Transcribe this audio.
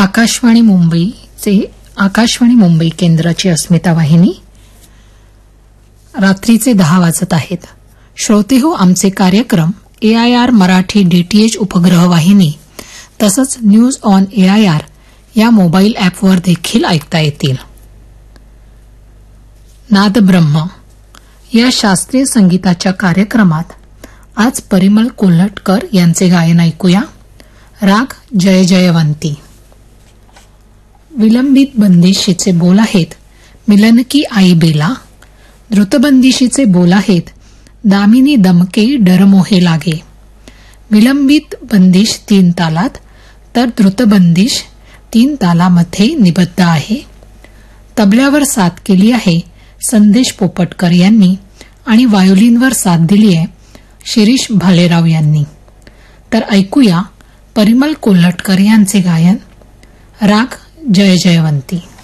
आकाशवाणी मुंबई केंद्राची अस्मिता वाहिनी. रात्रीचे 10 वाजत आहेत. श्रोते हो, आमचे कार्यक्रम AIR मराठी DTH उपग्रह वाहिनी तसंच न्यूज ऑन AIR या मोबाईल ॲपवर देखील ऐकता येतील. नादब्रह्म या शास्त्रीय संगीताच्या कार्यक्रमात आज परिमल कोल्हटकर यांचे गायन ऐकूया. राग जय जयवंती. विलंबित बंदिशीचे बोल आहेत मिलन की आई बेला. द्रुतबंदिशीचे बोल आहेत दामिनी दमके डरमोहे लागे. विलंबित बंदिश 3 तालात तर द्रुतबंदिश 3 तालामध्ये निबद्ध आहे. तबल्यावर साथ केली आहे संदेश पोपटकर यांनी आणि व्हायोलिनवर साथ दिली आहे शिरीष भालेराव यांनी. तर ऐकूया परिमल कोल्हटकर यांचे गायन राग जय जयवंती.